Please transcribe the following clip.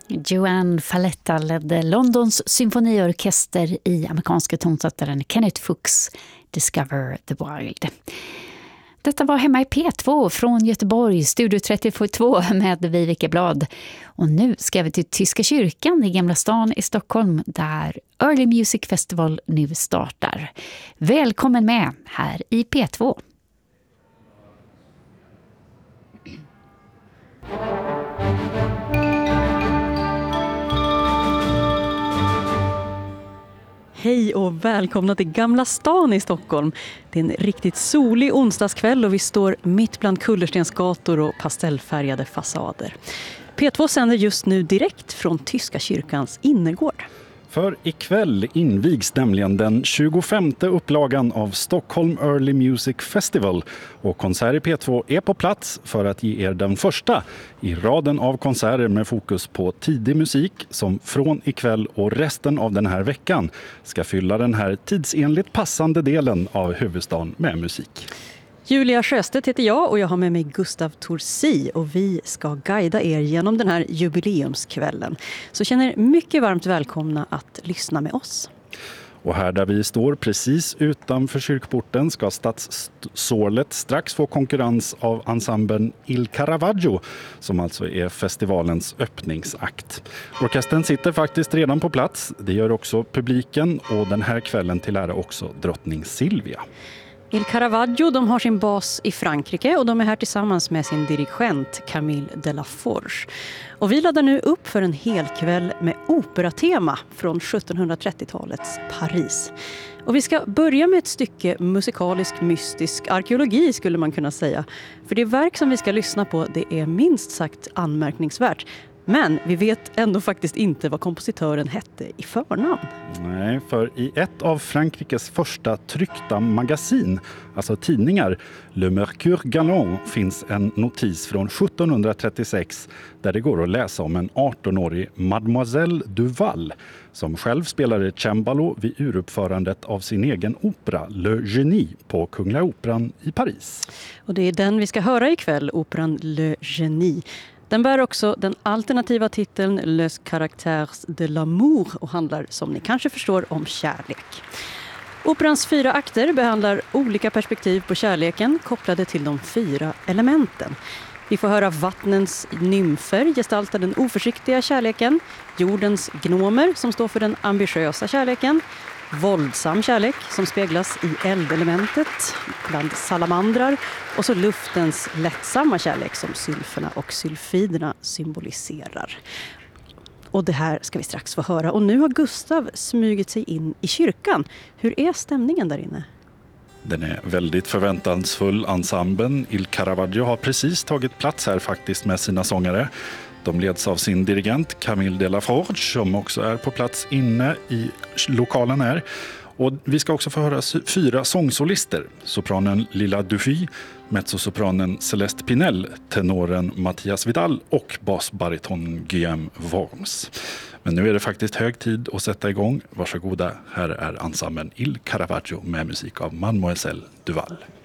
Joan Falletta ledde Londons symfoniorkester i amerikanska tonsättaren Kenneth Fuchs Discover the Wild. Detta var hemma i P2 från Göteborg, Studio 32 med Viveke Blad. Och nu ska vi till Tyska kyrkan i Gamla stan i Stockholm där Early Music Festival nu startar. Välkommen med här i P2. Hej och välkomna till Gamla stan i Stockholm. Det är en riktigt solig onsdagskväll och vi står mitt bland kullerstensgator och pastellfärgade fasader. P2 sänder just nu direkt från Tyska kyrkans innergård. För ikväll invigs nämligen den 25:e upplagan av Stockholm Early Music Festival och Konsert i P2 är på plats för att ge er den första i raden av konserter med fokus på tidig musik som från ikväll och resten av den här veckan ska fylla den här tidsenligt passande delen av huvudstaden med musik. Julia Sjöstedt heter jag och jag har med mig Gustav Torsi och vi ska guida er genom den här jubileumskvällen. Så känner mycket varmt välkomna att lyssna med oss. Och här där vi står precis utanför kyrkporten ska Stadssålet strax få konkurrens av ensemblen Il Caravaggio som alltså är festivalens öppningsakt. Orkestern sitter faktiskt redan på plats, det gör också publiken och den här kvällen till ära också drottning Silvia. Il Caravaggio, de har sin bas i Frankrike och de är här tillsammans med sin dirigent Camille Delaforge. Och vi laddar nu upp för en helkväll med operatema från 1730-talets Paris. Och vi ska börja med ett stycke musikalisk mystisk arkeologi skulle man kunna säga. För det verk som vi ska lyssna på det är minst sagt anmärkningsvärt. Men vi vet ändå faktiskt inte vad kompositören hette i förnamn. Nej, för i ett av Frankrikes första tryckta magasin, alltså tidningar, Le Mercure Galant, finns en notis från 1736 där det går att läsa om en 18-årig Mademoiselle Duval som själv spelade cembalo vid uruppförandet av sin egen opera Le Génie på Kungliga Operan i Paris. Och det är den vi ska höra ikväll, operan Le Génie. Den bär också den alternativa titeln Les Caractères de l'amour och handlar, som ni kanske förstår, om kärlek. Operans 4 akter behandlar olika perspektiv på kärleken kopplade till de 4 elementen. Vi får höra vattnens nymfer gestalta den oförsiktiga kärleken, jordens gnomer som står för den ambitiösa kärleken, våldsam kärlek som speglas i eldelementet bland salamandrar och så luftens lättsamma kärlek som sylferna och sylfiderna symboliserar. Och det här ska vi strax få höra. Och nu har Gustav smugit sig in i kyrkan. Hur är stämningen där inne? Den är väldigt förväntansfull. Ensemblen Il Caravaggio har precis tagit plats här faktiskt med sina sångare. De leds av sin dirigent Camille Delaforge som också är på plats inne i lokalen här. Och vi ska också få höra 4 sångsolister. Sopranen Lilla Dufy, mezzosopranen Celeste Pinel, tenoren Mattias Vidal och basbariton Guillaume Worms. Men nu är det faktiskt hög tid att sätta igång. Varsågoda, här är ensemblen Il Caravaggio med musik av Mademoiselle Duval.